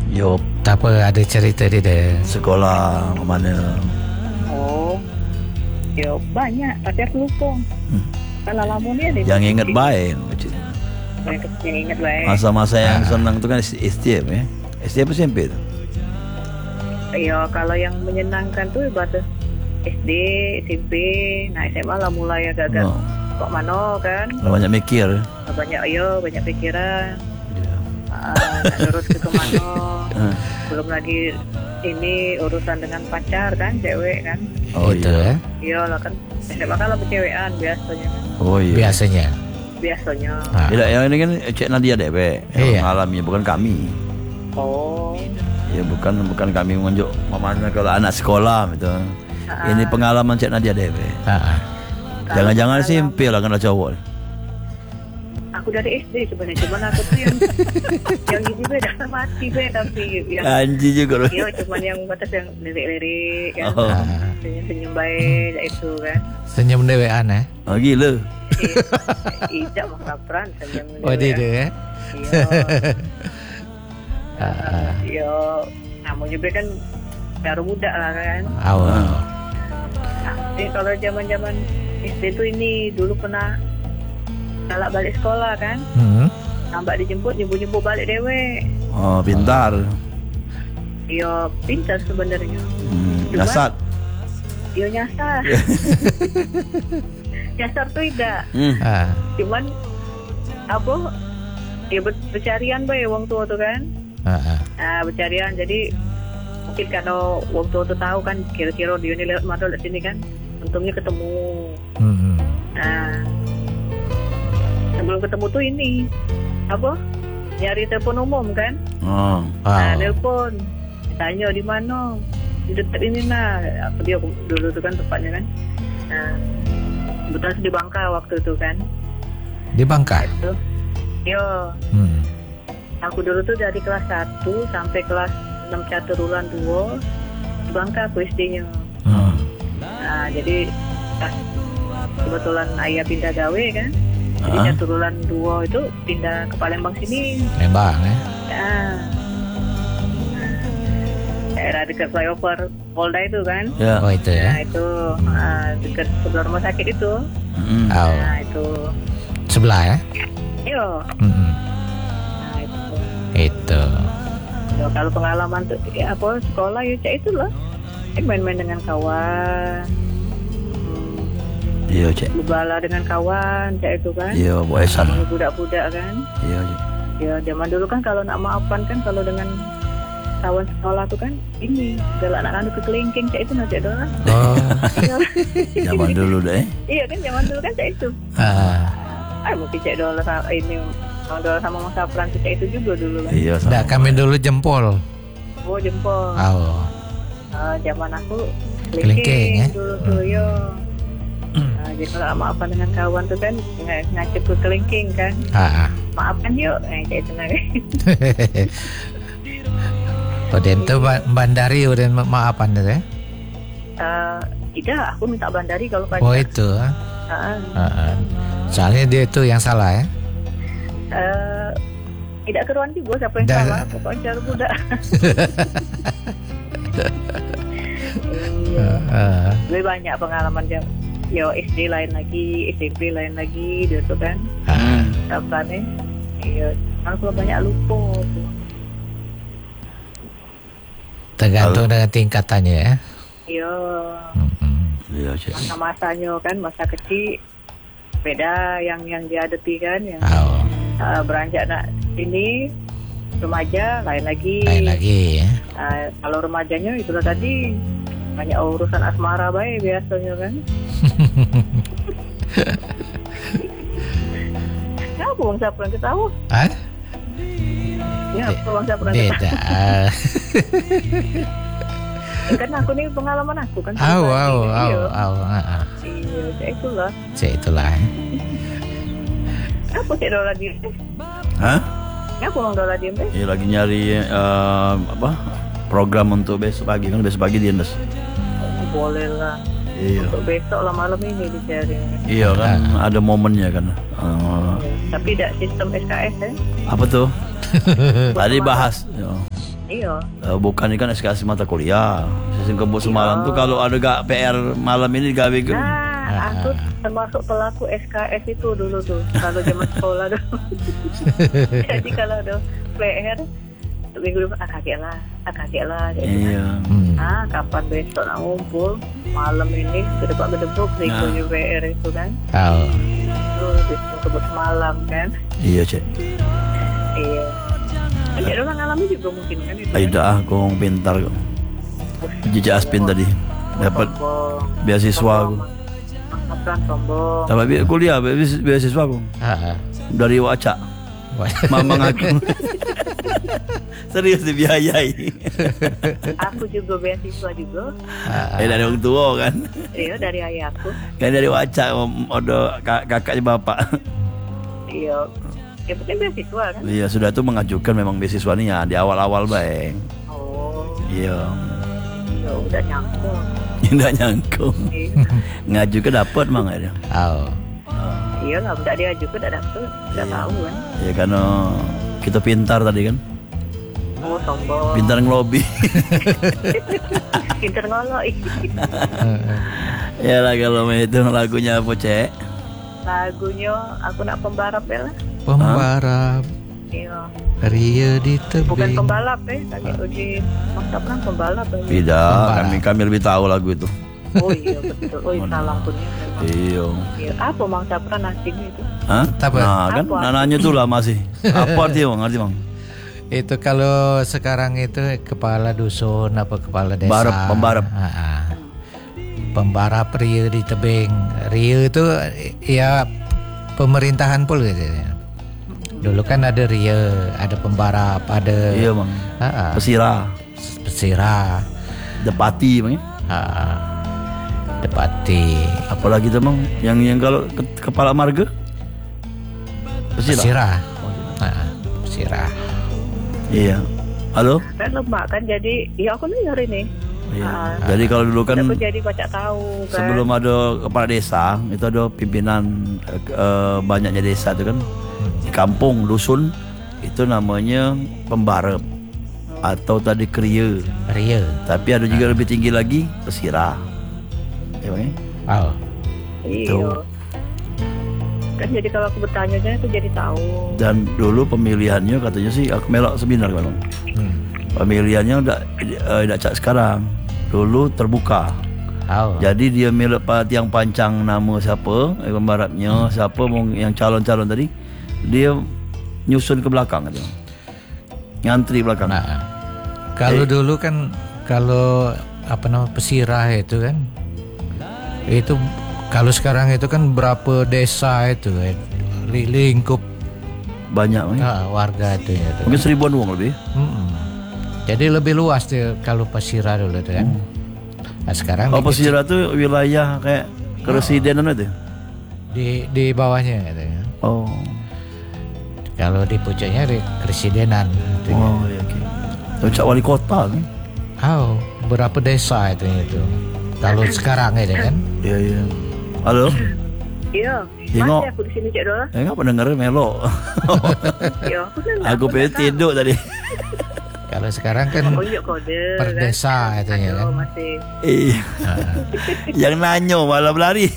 Yo, Tak apa, ada cerita dia dah. sekolah mana? Oh, ya banyak, tapi aku lupa. Kalau lama ni ada. Yang ingat baik. Yang ingat baik. Masa-masa yang senang tu kan STM ya. STM SMP tu. Ya, kalau yang menyenangkan tu batas SD, SMP, nah SMA lah mulai agak-agak kok mana kan. Banyak mikir. Banyak pikiran. Ya. Nak lurus ke mana. Belum lagi ini urusan dengan pacar kan, cewek kan. Oh Itu iya. Iya lah kan. SMA kan lah bercewekan biasanya kan. Oh iya. Biasanya. Tidak, yang ini kan Cik Nadia deh, Be. Yang mengalami, bukan kami. Oh. Ya bukan kami menunjuk mamanya kalau anak sekolah gitu. Ini pengalaman Cik Nadia deh, Be. Jangan-jangan simpel lah kena cowok. Aku dari SD sebenarnya, cuman aku tuh yang gini be dah mati be, tapi yang Anji juga loh. iya cuman yang batas yang lirik-lirik kan, senyum baik itu kan. Senyum dewean Oh gila. Ijak mah kapran senyum. Oh dia Iya. Ah. Iya, namun juga kan baru muda lah kan. Awal. Jadi kalau zaman-zaman SD tuh ini dulu pernah galak balik sekolah kan. Nampak dijemput, nyebut-nyebut balik dewe. Oh pintar. Iya pintar sebenarnya. Nyasar. Iya nyasar. Nyasar tuh tidak. Cuman apa? Ya bercarian bay wong tua tuh kan. Nah bercarian jadi mungkin kalau wong tua tuh tahu kan kira-kira dia ini lewat mana lewat sini kan. Untungnya ketemu. Nah sebelum ketemu tuh ini apa? Nyari telepon umum kan. Nah telepon tanya di mana, di dekat ini nah. Apa dia dulu tuh kan tempatnya kan. Nah kebetulan di Bangka waktu itu kan. Di Bangka? Itu. Yo. Aku dulu tuh dari kelas 1 sampai kelas 6 caturulan 2 di Bangka aku SD-nya. Nah jadi kebetulan ayah pindah gawe kan. Jadi caturulan 2 itu pindah ke Palembang sini. Palembang Daerah dekat flyover Polda itu kan. Oh itu ya. Nah itu dekat sebelah rumah sakit itu. Nah itu sebelah ya. Iya. Nah itu. Ya, kalau pengalaman tuh ya apa sekolah ya cak itulah. Main-main dengan kawan. Iya cak. Berbala dengan kawan cak itu kan. Iya buat esan. Budak-budak kan. Iya cak. Ya zaman dulu kan kalau nak maafkan kan kalau dengan kawan sekolah tuh kan ini galak anak anu ke kelingking cak itu nanti doang. Zaman dulu deh. Iya kan zaman dulu kan cak itu. Mungkin cak doang ini doang sama Mas Sapran cak itu juga dulu kan. Iya. Dah kami dulu jempol. Oh jempol. Zaman aku kelingking ya. Dulu tuh yo. Jadi kalau maafkan dengan kawan tuh kan ngacip ke kelingking kan. Maafkan yuk, cak itu nanti. Dan tu bandari dan maafan tu ya? Tidak, aku minta bandari kalau pacar. Oh itu. Soalnya dia tu yang salah ya? Tidak keruan juga siapa yang salah, pokoknya cara budak. Lebih banyak pengalaman jam. Yo SD lain lagi, SMP lain lagi, dia tu kan. Apa nih? Iya, aku banyak lupa. Tergantung dengan tingkatannya ya. Iya. Iya cik. Masa-masanya kan masa kecil beda yang dihadapi kan yang beranjak nak ini remaja lain lagi ya. Kalau remajanya itu tadi banyak urusan asmara baik biasanya kan. Kenapa bang siapa yang ketawa? Ya apa bang siapa yang ketawa? Beda. Kan aku nih pengalaman aku kan. Iya, itulah. Itulah. Apa cek dola dia? Apa bang dola dia? Iya lagi nyari program untuk besok pagi kan besok pagi dia nes. Boleh lah. Iya. Untuk besok lah malam ini dicari. Iya kan ada momennya kan. Tapi tidak sistem SKS ya. Apa tuh? Tadi bahas. Iya. Bukan ini kan SKS mata kuliah. Sistem kebut semalam tuh kalau ada gak PR malam ini gawe ke. Aku termasuk pelaku SKS itu dulu tuh kalau zaman sekolah dulu. Jadi kalau ada PR minggu depan kakek lah. Iya. Kapan besok nak ngumpul malam ini gedebak-gedebuk minggu PR itu kan. Terus kebut semalam kan. Iya cek. Iya. Cek orang ngalami juga mungkin kan itu. Tidak aku pintar kok. Jejak Aspin tadi dapat beasiswa aku. Sombong. Tapi kuliah beasiswa aku. Dari Wacak. Mamang aku. Serius dibiayai. Aku juga beasiswa juga. Dari orang tua kan. Iya dari ayahku. Kan dari Wacak ada kakaknya bapak. Iya. Ya penting beasiswa kan. Iya sudah tuh mengajukan memang beasiswa nih ya di awal-awal bang. Iya. Ya udah nyangkut. Tidak nyangkut. Ngajukan dapat mang ada. Iya lah, udah diajukan udah dapet, udah tahu kan. Iya karena kita pintar tadi kan. Sombong. Pintar ngelobi. Pintar ngolok. Ya lah kalau itu lagunya apa cek? Lagunya aku nak pembalap ya lah. Pembalap. Iya. Ria di tebing. Bukan pembalap kakek uji masa perang pembalap. Tidak, kami lebih tahu lagu itu. Oh iya betul. Oh salah punya. Iya. Apa mangsa perang artinya itu? Hah? Nah kan nanya tuh lah masih. Apa artinya bang? Arti bang? Itu kalau sekarang itu kepala dusun apa kepala desa. Pembarap. Pembarap Ria di tebing. Ria itu ya pemerintahan pul gitu. Dulu kan ada Ria, ada pembarap, ada. Iya bang. Pesira. Depati bang. Depati. Apalagi tuh bang? Yang kalau kepala marga? Pesira. Pesira. Iya. Halo? Kan lemak kan jadi, ya aku dengar ini. Iya. Jadi kalau dulu kan aku jadi baca tahu kan. Sebelum ada kepala desa, itu ada pimpinan banyaknya desa itu kan. Di kampung, dusun, itu namanya pembarep. Atau tadi Ria. Tapi ada juga lebih tinggi lagi, pesira. Ya bang? Iya. Kan jadi kalau aku bertanya itu jadi tahu. Dan dulu pemilihannya katanya sih aku melok seminar kan. Pemilihannya udah cak sekarang. Dulu terbuka. Jadi dia melok tiang pancang nama siapa, pembarapnya siapa yang calon-calon tadi, dia nyusun ke belakang gitu. Ngantri belakang. Kalau dulu kan kalau pesirah itu kan. Itu kalau sekarang itu kan berapa desa itu lingkup banyak warga itu ya. Mungkin 1000-an uang lebih. Jadi lebih luas tuh kalau Pesira dulu itu kan. Nah sekarang Pesira tuh wilayah kayak keresidenan itu. Di bawahnya gitu ya. Kalau di puncaknya di keresidenan. Gitu iya oke. Wali kota kan. Berapa desa itu. Kalau sekarang itu kan. Iya. Halo? Iya. Masih aku di sini Cek Dola. Enggak pendengar melo. Iya, aku pengen tidur tadi. Kalau sekarang kan per desa itu ya kan. Iya. Yang nanyo malah berlari.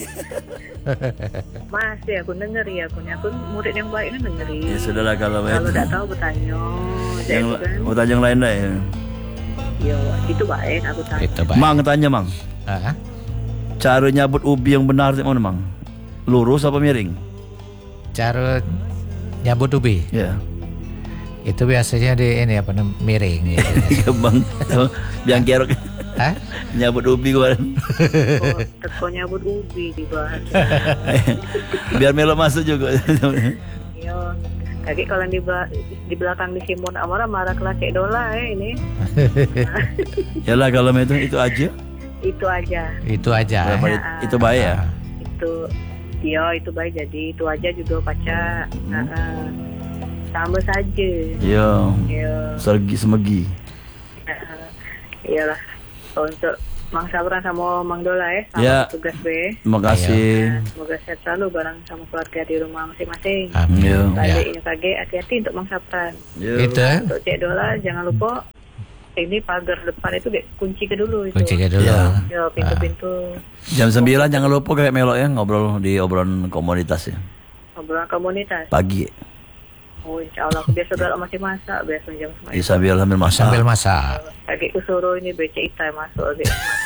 Masih aku denger ya, aku murid yang baik kan dengerin. Ya sudahlah kalau tidak tahu bertanya. Mau tanya yang lain dah ya. Iya, itu baik aku tanya. Mang tanya mang. Cara nyabut ubi yang benar itu mana mang? Lurus apa miring? Cara nyabut ubi? Iya. Itu biasanya di ini miring gitu. Bang, biang kerok. Nyabut ubi kan. Teko nyabut ubi dibahas. Biar melo masuk juga. Iya. Kaki kalau di belakang di Simon Amora marah kelas Cek Dola ini. Yalah kalau itu aja. Itu aja. Itu baik ya. Itu baik jadi itu aja juga pacar. Sama saja. Iya. Semegi. Iyalah. Untuk Mang Sabran sama Mang Dola ya. Tugas B. Terima kasih. Semoga sehat selalu bareng sama keluarga di rumah masing-masing. Amin. Tadi ini hati-hati untuk Mang Sabran. Itu. Untuk Cek Dola jangan lupa ini pagar depan itu kunci ke dulu itu. Kunci ke dulu. Ya, pintu-pintu. Jam 9 jangan lupa kayak melok ya, ngobrol di obrolan komunitas ya. Obrolan komunitas. Pagi. Oh, insya Allah. Biasa udah masih masak, biasa jam 9. Ya, sambil masak. Sambil masak. Lagi suruh ini BC Itai masuk lagi.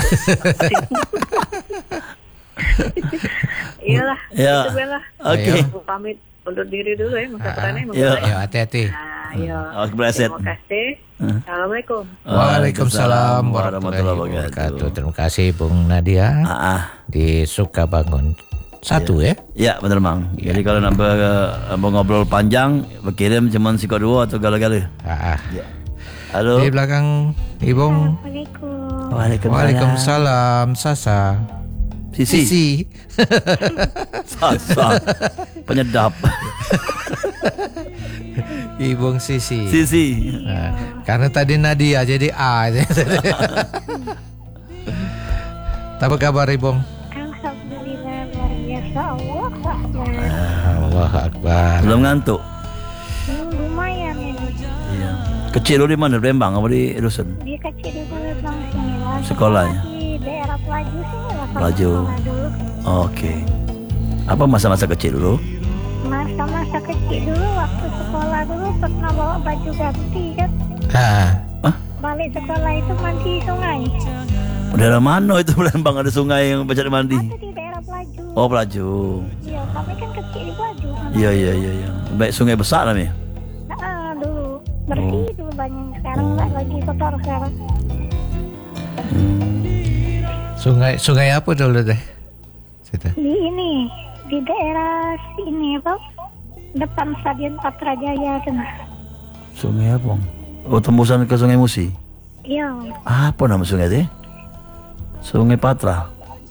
Iyalah. Ya. Itu Bella. Oke. Aku pamit undur diri dulu ya, Mas Prana. Ya, hati-hati. Terima kasih. Assalamualaikum. Waalaikumsalam warahmatullahi wabarakatuh. Terima kasih Bung Nadia. Di Sukabangun 1 ya? Ya benar Mang. Jadi kalau nak ngobrol panjang, berkirim cuma sikot 2 atau gala-gala. Ya. Halo. Di belakang Ibung. Assalamualaikum. Waalaikumsalam. Sasa. Sisi. Sasa. Penyedap. Ibung Sisi. Nah, karena tadi Nadia jadi A. Apa kabar Ibung? Alhamdulillah luar biasa. Allah Akbar. Belum ngantuk? Lumayan ini. Iya. Kecil lu di mana? Di Lembang apa di Dusun? Dia kecil di Lembang sini lah. Sekolahnya? Di daerah Pelaju sini lah. Pelaju. Oke. Apa masa-masa kecil dulu? Masa-masa kecil dulu waktu sekolah dulu pernah bawa baju ganti kan. Balik sekolah itu mandi di sungai. Daerah mana itu Lembang ada sungai yang baca mandi? Ada di daerah Pelaju. Oh Pelaju. Iya, kami kan kecil di Pelaju. Iya. Baik sungai besar namanya. Dulu bersih dulu banyak, sekarang nggak lagi kotor sekarang. Sungai apa dulu deh? Di ini di daerah sini apa? Depan Stadion Patrajaya sana. Sungai apa? Oh tembusan ke Sungai Musi. Iya. Apa nama sungai itu? Sungai Patra.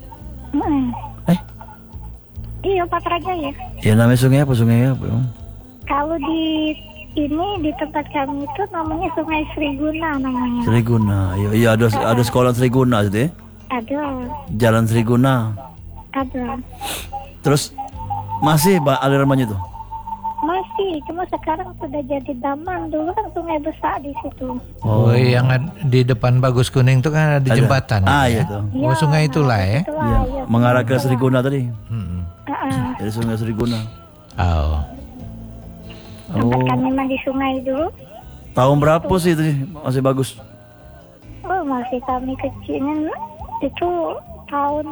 Iya Patrajaya. Ya namanya sungai apa? Kalau di ini di tempat kami itu namanya Sungai Sriguna namanya. Sriguna. Iya ada sekolah Sriguna itu ya? Ada. Jalan Sriguna. Ada. Terus masih alirannya itu? Masih, cuma sekarang sudah jadi daman. Dulu kan sungai besar di situ. Oh, yang di depan Bagus Kuning itu kan ada jembatan. Iya tuh. Oh, sungai itulah ya. Iya. Mengarah ke Sriguna tadi. Jadi Sungai Sriguna. Tempat kami mandi sungai dulu. Tahun berapa sih itu masih bagus? Oh, masih kami kecilnya itu tahun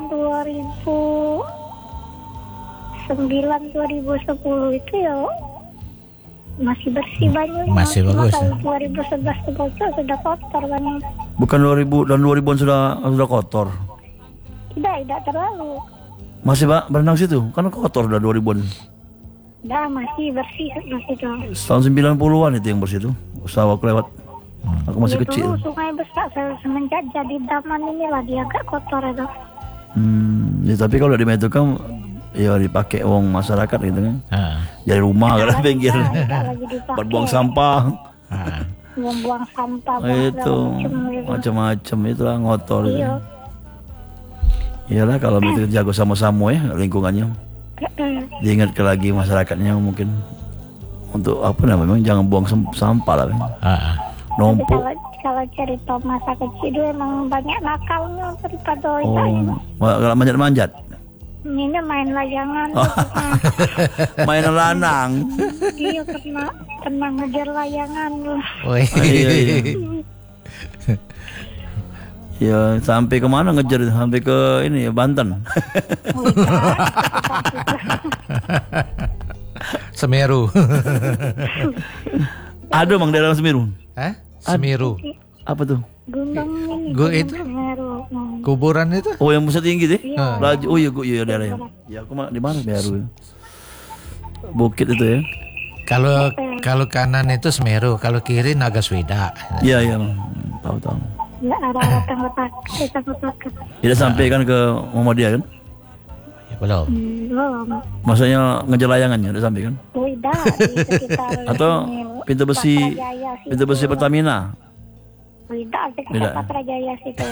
2009-2010 itu ya masih bersih banyak. Masih bagus. Tahun 2011 itu sudah kotor banyak. Bukan 2000 dan 2000-an sudah kotor. Tidak terlalu. Masih berenang situ? Kan kotor udah 2000-an. Dah masih bersih masih tuh. Tahun 90-an itu yang bersih tuh. Usaha aku lewat. Aku masih kecil. Dulu sungai besar semenjak jadi daman inilah dia agak kotor itu. Ya, tapi kalau di Metu kan ya dipakai uang masyarakat gitu kan. Jadi rumah kan pinggir. Buat buang sampah. Buang sampah. Itu macam-macam itulah ngotor itu. Iyalah kalau itu jago sama-sama ya lingkungannya. Diingat lagi masyarakatnya mungkin untuk apa namanya jangan buang sampah lah. Numpuk. Kalau cerita masa kecil itu emang banyak nakalnya daripada itu. Kalau manjat-manjat. Ini main layangan. Main lanang. Iya pernah ngejar layangan. Iya. Ya sampai kemana ngejar? Sampai ke ini Banten. Semeru. Ada Mang daerah Semeru. Semeru. Apa tuh? Gunung ini. Itu? Semeru. Kuburan itu? Oh yang besar tinggi deh. Iya. Oh iya daerahnya. Ya aku di mana Semeru? Bukit itu ya. Kalau kanan itu Semeru, kalau kiri Nagaswida. Iya. Tahu. Ya arah Tanggutak. Tidak sampai kan ke Muhammadiyah kan? Ya, belum. Maksudnya ngejar layangannya udah sampai kan? Tidak, di sekitar atau pintu besi Pertamina? Tidak, sekitar Patrajaya situ.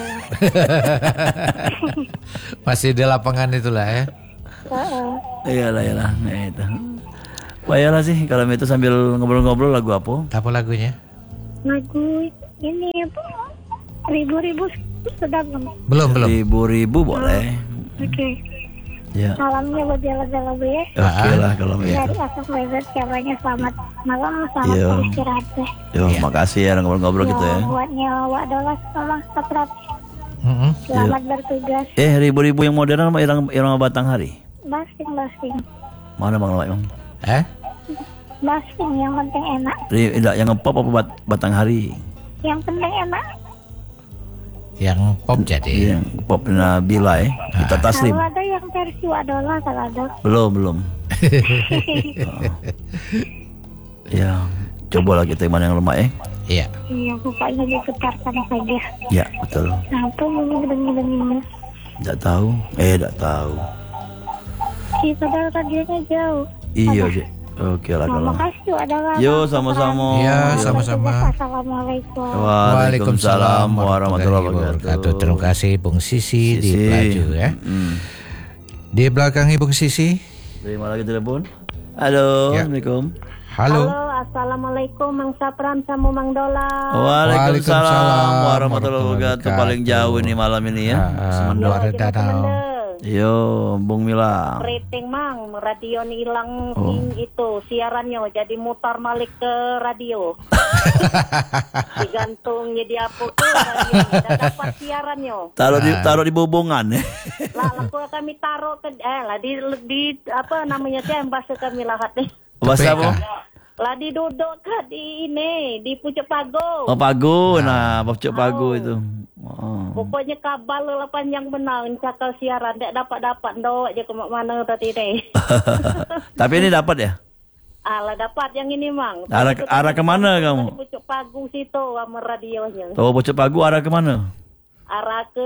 Masih di lapangan itulah ya. Iyalah. Nah, itu. Bayalah sih kalau itu sambil ngobrol-ngobrol lagu apa? Apa lagunya? Lagu ini ribu-ribu sudah belum? Ribu-ribu boleh. Oke. Ya. Malamnya buat jalan-jalan ya. Oke lah kalau begitu. Dari Asaf Lebat siapanya selamat malam, selamat istirahat deh. Yo, makasih ya ngobrol-ngobrol gitu ya. Buatnya Wak Dolas tolong stop. Selamat bertugas. Ribu-ribu yang modern apa irama Batanghari? Basing. Mana Bang Lawak, Bang? Basing yang penting enak. Tidak, yang pop apa Batanghari? Yang penting enak. Yang pop jadi. Yang pop Nabila Kita Taslim. Kalau ada yang versi Wak Dolas kalau ada. Belum. Ya, cobalah kita mana yang lemah Iya. Iya, pokoknya diputarkan saja. Ya, betul. Apa ini? Tidak tahu. Tidak tahu. Padahal radionya jauh. Iya, Cik. Oke lah kalau. Makasih adalah. Yo, sama-sama. Ya, sama-sama. Assalamualaikum. Waalaikumsalam warahmatullahi wabarakatuh. Terima kasih Bung Sisi di Pelaju ya. Di belakang Bung Sisi. Terima lagi telepon. Halo, Assalamualaikum. Halo, assalamualaikum Mang Sapram sama Mang Dola. Waalaikumsalam warahmatullahi wabarakatuh. Paling jauh ini malam ini ya. Sementara Danau. Yo, Bung Mila. Rating Mang, radio ni hilang itu siarannya, jadi mutar balik ke radio. Digantung jadi apa tuh radio, dah dapat siarannya. Taruh di bubungan. Lah, laku kami taruh ke di apa namanya sih bahasa kami lahat nih. Bahasa apa? Lah duduk ke di ini di pucuk pagu. Oh, pagu. Nah, pucuk pagu itu. Pokoknya kabal lah panjang benar cakal siaran tak dapat ndok aja ke mana tadi ni. Tapi ini dapat ya? Lah dapat yang ini Mang. Arah ke mana kamu? Di pucuk pagu situ sama radionya. Oh, pucuk pagu arah ke mana? Arah ke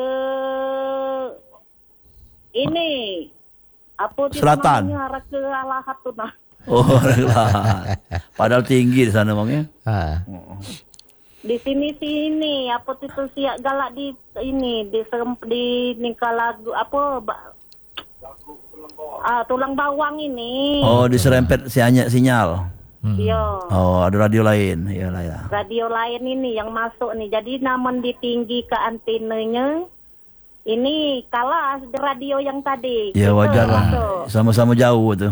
ini. Apa itu Selatan. namanya? Arah ke Alahat tu nah. Oh, padahal tinggi di sana Bang ya. Di sini apa itu siap galak di ini di nikah lagu apa tulang bawang ini. Oh, diserempet sinyal. Iya. Oh, ada radio lain. Iyalah ya. Radio lain ini yang masuk nih. Jadi namun ditinggi ke antenanya. Ini kalah di radio yang tadi. Ya wajar lah. Sama-sama jauh tu.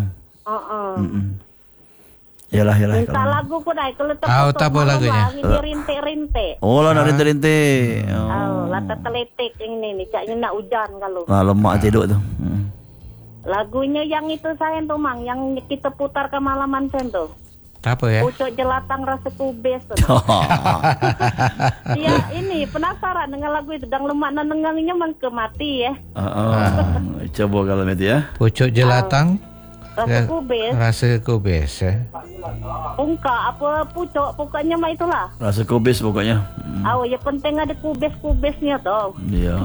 Yalah. Minta lagu pun dah. Kalau tak apa lagunya. Ini rintik-rintik. Oh lah, rintik-rintik. Lata teletik ini nih. Caknya nak hujan kalau. Lemak tidur tu. Lagunya yang itu sayang tu Mang. Yang kita putar ke malaman sen tu. Apa ya? Pucuk jelatang rasa kubes tu. Ya ini penasaran dengan lagu itu. Dan lemak nenengangnya mangke mati ya. Coba kalau itu ya. Pucuk jelatang. Rasa kubes ya. Ungka apa pucuk pokoknya mah itulah. Rasa kubes pokoknya. Ya penting ada kubes-kubesnya toh. Iya.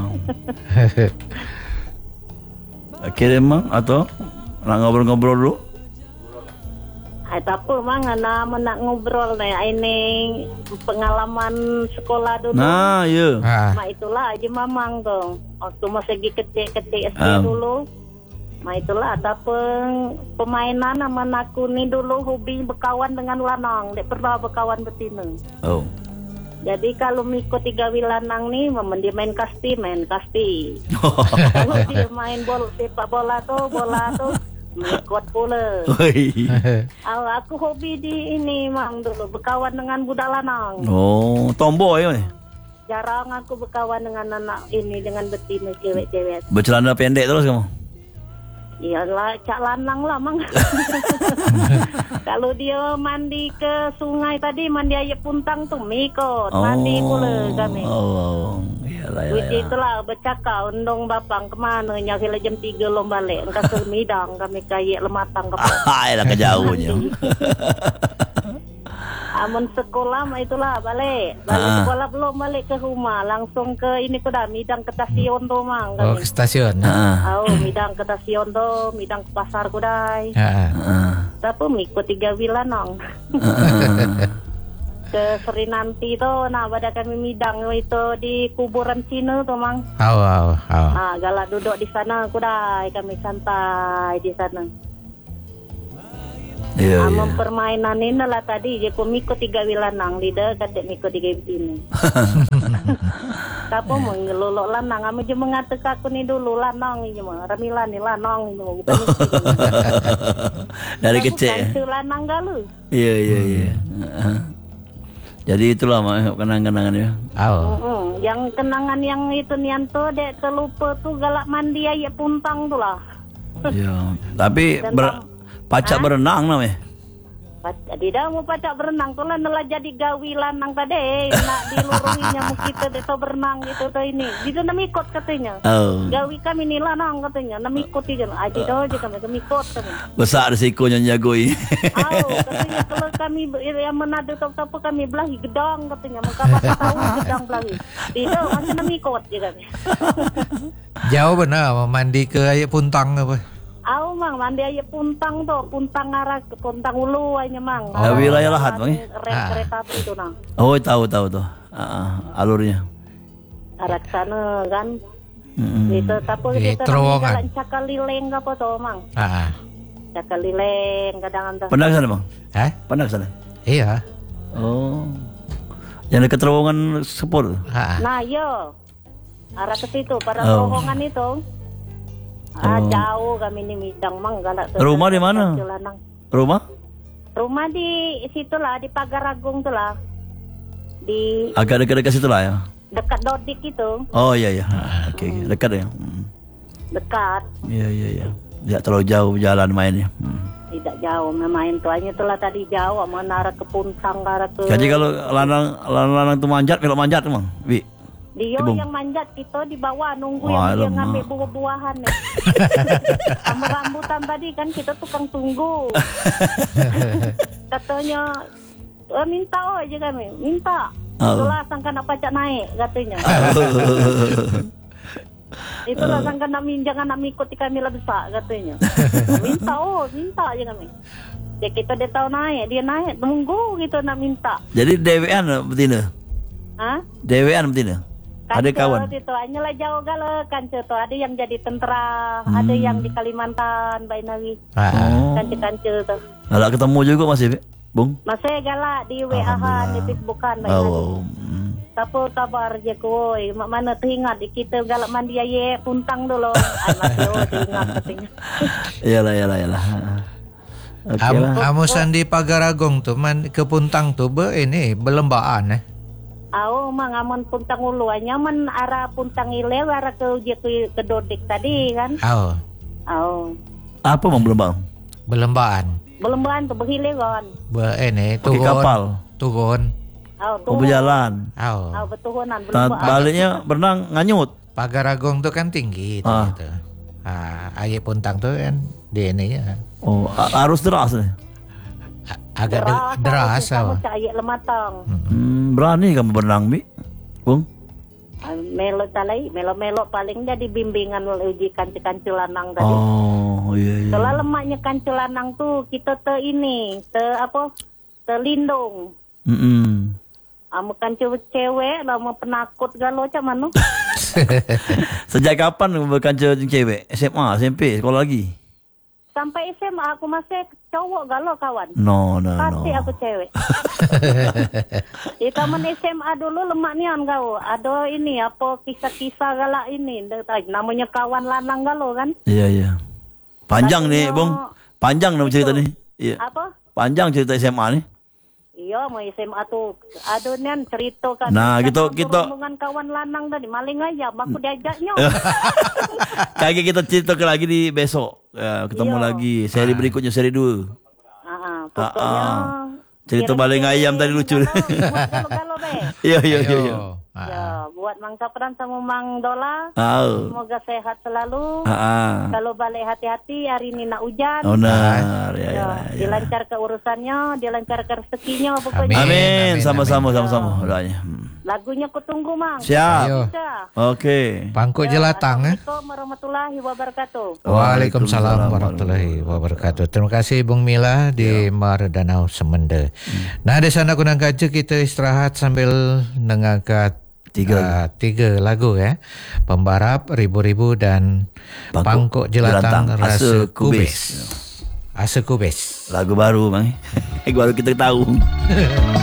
Akhirnya Mang atau nak ngobrol-ngobrol dulu? Tak apa Mang, nak ngobrol nih ini pengalaman sekolah dulu. Nah, ya. Itulah aja Mamang dong. Waktu masih kecil-kecil SD dulu. Itulah ada pemainan sama aku ni dulu hobi berkawan dengan lanang. Dek pernah berkawan betina. Oh. Jadi kalau miko 3 lanang ni, dia main kasti. Kalau dia main sepak bola tu mengikut pula. Aku hobi di ini Mang dulu berkawan dengan budak lanang. Oh, tomboy ni. Jarang aku berkawan dengan anak ini dengan betina cewek-cewek. Bercelana pendek terus kamu? Iyalah, cak lanang lah Mang. Kalau dia mandi ke sungai tadi, mandi air puntang tu mikot. Mandi pula kami. Iyalah. Itulah bercakap, undang bapang kemana, nyakila jam 3 lom balik. Engkau semidang kami kayak lematang. Iyalah kejauhnya. Amun sekolah itulah balik sekolah belum balik ke rumah langsung ke ini kuda midang ke stasiun tu Mang. Ke stasiun. Midang ke stasiun tu, midang ke pasar kudai. Tapi miko 3 lanang. Ke Seri Nanti tu, pada kami midang itu di kuburan Cina tu Mang. Galak duduk di sana kudai, kami santai di sana. Permainan ini lah tadi je ko miko 3 wilanang lidah kadek miko 3 ini. Kapo mengelolok lanang ame je mengatakan aku ni dulu lanang je mah ramilan ni lanang je bukan dari kecil. Kan lanang galu. Iya. Jadi itulah kenangan-kenangannya. Yang kenangan yang itu nianto dek terlupa tu galak mandi air puntang tu lah. Ya, tapi pacak berenang namanya. Tidak mau pacak berenang tu lah nela jadi gawi lanang tadi nak diluruhinya mu kita deto berenang gitu to ini. Itu nama ikut katanya. Gawi kami ni lanang katanya, nama ikut dia. Aji do je kami ikut kami. Besar risikonya jagoi. Katanya kalau kami yang menado apa kami belahi gedang katanya, maka tahu gedang belahi. Tidak masih nama ikut je kami. Jauh benar mandi ke air puntang apa? Mang mandi air puntang tu, puntang arah ke puntang ulu aja mang. Wilayah Lahat bang. Kereta api tu nang. Oh tahu tu. Alurnya. Arah sana kan. Itu tapi kita jalan Cakalileng apa tu mang? Cakalileng kadang-kadang. Pernah ke sana bang? Pernah ke sana? Iya. Oh. Yang dekat terowongan Sepur. Nah yo. Arah ke situ pada terowongan itu. Jauh kami ni midang mang galak. Rumah di mana? Rumah di situlah di Pagar Agung tu lah. Di agak dekat situ lah ya. Dekat Dodik itu. Oh iya. Okey. Dekat ya. Dekat. Iya. Tidak terlalu jauh jalan mainnya. Tidak jauh main tuanya itulah tadi jauh menara ke Puntang arah ke. Jadi kalau lanang tu manjat belok manjat emang. Dia yang manjat kita di bawah nunggu yang dia ngambil buah-buahan. Sama rambutan tadi kan kita tukang tunggu. Katanya minta aja kami, minta. Itulah sangka nak pacak naik katanya. Itulah sangka nak jangan nak ikut kami lah besar katanya. Minta aja kami. Ya kita dia tahu naik, dia naik tunggu kita nak minta. Jadi dewean betina? Dewean betina? Ada kawan? Itu hanyalah jauh galau kanca tu. Ada yang jadi tentera, ada yang di Kalimantan, Bainawi. Kanca-kanca tu. Galak ketemu juga masih, Bung? Masih galak di WA-an, di Facebookan, Bainawi. Apa kabar je ko? Mana teringat kita galak mandi air puntang dulu. Masih teringat katanya. Iyalah. Amusan di Pagar Agung tu, ke puntang tu ini berlembaan mang aman puntang ulu nyaman arah puntang ile arah ke Dodik tadi kan. Apa mang berlembaan tu berhilewan. Turun kapal. Turun. Berjalan. Berturunan. Baliknya berenang nganyut. Pagar Agung tu kan tinggi gitu. Air puntang tu kan di ini ya. Arus deras ni. Agak deras kamu cahaya lematang. Berani kamu berenang, Bung? Melo paling jadi bimbingan uji kancu lanang tadi. Iya. Setelah lemaknya kancu lanang tu kita terlindung. Amu kancu cewek lama penakut galau macam mana? Sejak kapan berkancu cewek? SMA, SMP, sekolah lagi? Sampai SMA aku masih cowok galau kawan. No. Pasti aku cewek. Di taman SMA dulu lemak nian kau. Ada ini apa kisah-kisah galak ini. Namanya kawan lanang galau kan? Iya. Panjang nih, Bung. Panjang nama cerita nih. Iya. Apa? Panjang cerita SMA nih. Iya, mau SMA tu ada nian cerita kan. Nah, kita rombongan kawan lanang tadi maling aja, aku diajaknya. Kaki kita cerita lagi di besok. Ketemu lagi seri berikutnya, seri 2. Pokoknya cerita maling ayam tadi lucu. Kalau Iya. Ya, buat Mang Sapran sama Mang Dola. Semoga sehat selalu. Kalau balik hati-hati, hari ini nak hujan. Benar. Dilancar ke urusannya, dilancar ke rezekinya pokoknya. Amin. Sama-sama doanya. Lagunya kutunggu Mang. Siap. Oke. Pangkuk Jelatang. Assalamualaikum warahmatullahi wabarakatuh. Waalaikumsalam warahmatullahi wabarakatuh. Terima kasih Bung Mila di Mar Danau Semende. Nah, di sana kunang kaca kita istirahat sambil dengarkan tiga lagu ya. Pembarap, Ribu-Ribu dan Pangkuk Jelatang Rasa Kubis. Asa Kubes. Lagu baru bang. Baru kita tahu.